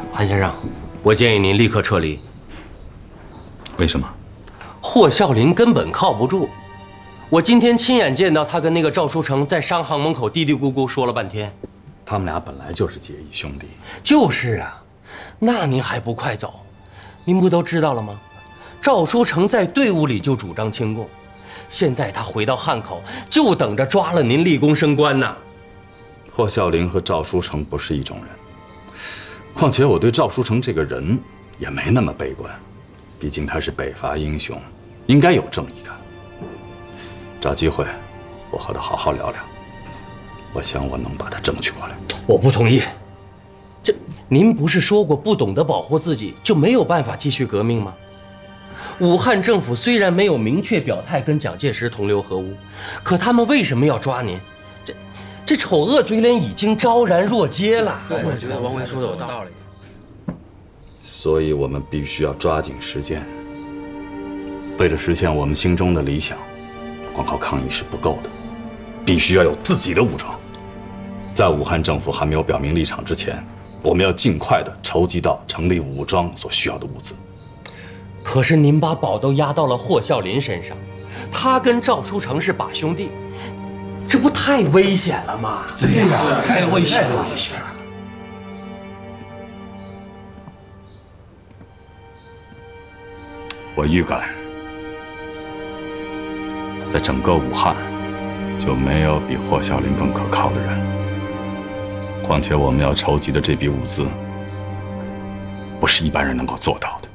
韩先生，我建议您立刻撤离。 为什么？ 霍啸林根本靠不住。我今天亲眼见到他跟那个赵书成在商行门口嘀嘀咕咕说了半天。 他们俩本来就是结义兄弟。 就是啊，那您还不快走？您不都知道了吗？赵书成在队伍里就主张清共，现在他回到汉口，就等着抓了您立功升官呢。 霍啸林和赵书成不是一种人，况且我对赵书成这个人也没那么悲观，毕竟他是北伐英雄，应该有正义感。找机会，我和他好好聊聊，我想我能把他争取过来。 我不同意。您不是说过不懂得保护自己就没有办法继续革命吗？武汉政府虽然没有明确表态跟蒋介石同流合污，可他们为什么要抓您？这丑恶嘴脸已经昭然若揭了。 对，我觉得王维说的有道理。 所以我们必须要抓紧时间。为了实现我们心中的理想，光靠抗议是不够的，必须要有自己的武装。在武汉政府还没有表明立场之前，我们要尽快地筹集到成立武装所需要的物资。 可是您把宝都压到了霍啸林身上，他跟赵书成是把兄弟，这不太危险了吗？ 对呀，太危险了。 我预感，在整个武汉，就没有比霍啸林更可靠的人。况且我们要筹集的这笔物资，不是一般人能够做到的。